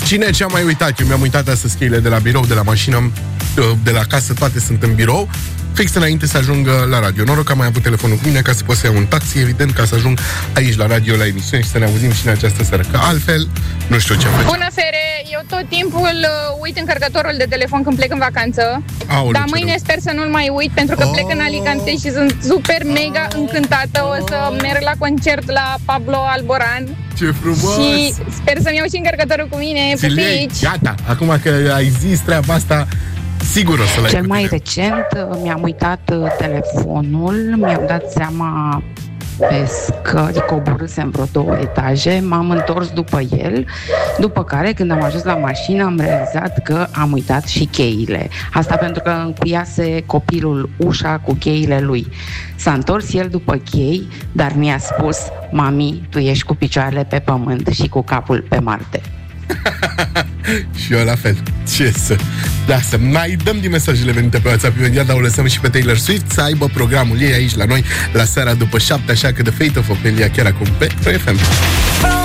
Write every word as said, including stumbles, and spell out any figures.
Cine ce-a mai uitat? Eu mi-am uitat astăzi cheile de la birou, de la mașină, de la casă, toate sunt în birou, fix înainte să ajungă la radio. Noroc că am mai avut telefonul cu mine ca să pot să iau un taxi, evident, ca să ajung aici la radio, la emisiune și să ne auzim și în această seară. Că altfel, nu știu ce face. Bună, Fere! Eu tot timpul uh, uit încărcătorul de telefon când plec în vacanță. Aoleu, dar mâine rău. Sper să nu-l mai uit, pentru că oh. plec în Alicante și sunt super mega încântată. O să merg la concert la Pablo Alboran. Ce frumos! Și sper să-mi iau și încărcătorul cu mine. Pupici! Gata! Acum că ai zis treaba asta, sigur o să l-ai. Cel mai recent mi-am uitat telefonul, mi-am dat seama pe scări, coborâsem vreo două etaje, m-am întors după el, după care, când am ajuns la mașină, am realizat că am uitat și cheile. Asta pentru că încuiase copilul ușa cu cheile lui. S-a întors el după chei, dar mi-a spus: mami, tu ești cu picioarele pe pământ și cu capul pe Marte. Și eu la fel. Ce să... Da, să mai dăm din mesajele venite pe WhatsApp imediat, dar o lăsăm și pe Taylor Swift să aibă programul ei aici la noi la seara după șapte, așa că The Fate of Ophelia chiar acum pe Pro F M.